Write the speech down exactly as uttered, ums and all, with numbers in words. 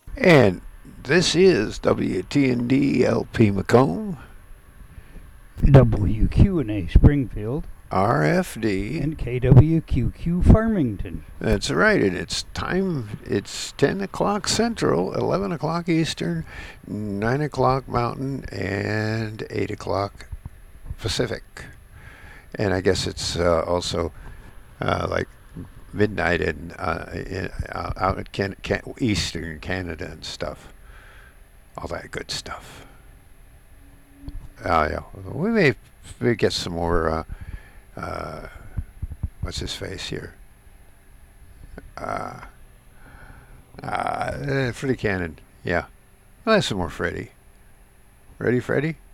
And this is W T N D L P Macomb, W Q N A Springfield, R F D, and K W Q Q Farmington. That's right, and it's time. It's ten o'clock Central, eleven o'clock Eastern, nine o'clock Mountain, and eight o'clock Pacific. And I guess it's uh, also uh, like midnight in, uh, in uh, out in Can- Can- Eastern Canada and stuff. All that good stuff. Oh yeah, we may, may get some more. Uh, uh, what's his face here? Uh, uh, Freddie Cannon. Yeah, well, that's some more Freddie. Ready, Freddie?